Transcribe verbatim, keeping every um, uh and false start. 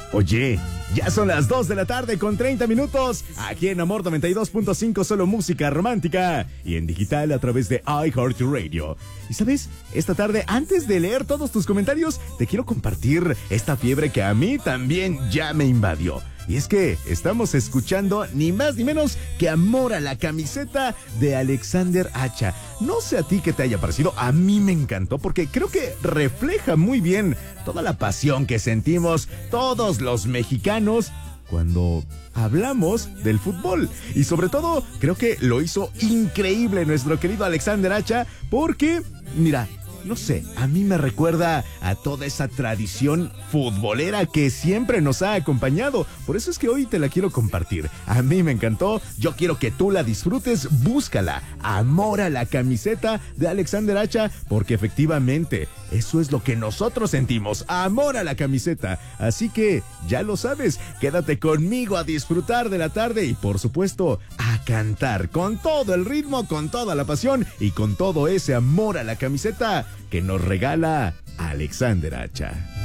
Oye, ya son las dos de la tarde con treinta minutos, aquí en Amor noventa y dos punto cinco, solo música romántica, y en digital a través de iHeartRadio. Y sabes, esta tarde, antes de leer todos tus comentarios, te quiero compartir esta fiebre que a mí también ya me invadió. Y es que estamos escuchando ni más ni menos que Amor a la Camiseta de Alexander Hacha. No sé a ti qué te haya parecido, a mí me encantó porque creo que refleja muy bien toda la pasión que sentimos todos los mexicanos cuando hablamos del fútbol. Y sobre todo, creo que lo hizo increíble nuestro querido Alexander Hacha porque, mira, no sé, a mí me recuerda a toda esa tradición futbolera que siempre nos ha acompañado. Por eso es que hoy te la quiero compartir. A mí me encantó, yo quiero que tú la disfrutes, búscala. Amor a la Camiseta de Alexander Hacha, porque efectivamente eso es lo que nosotros sentimos, amor a la camiseta. Así que, ya lo sabes, quédate conmigo a disfrutar de la tarde y por supuesto, a cantar con todo el ritmo, con toda la pasión y con todo ese amor a la camiseta que nos regala Alexander Hacha.